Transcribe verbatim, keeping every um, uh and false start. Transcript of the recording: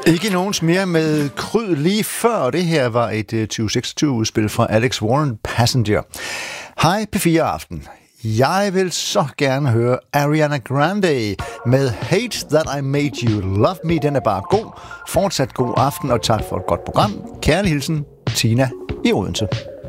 Ikke nogens mere med kryd lige før. Det her var et tyve seksogtyve-udspil fra Alex Warren, Passenger. Hej P fire Aften. Jeg vil så gerne høre Ariana Grande med Hate That I Made You Love Me. Den er bare god. Fortsat god aften, og tak for et godt program. Kærlig hilsen, Tina i Odense.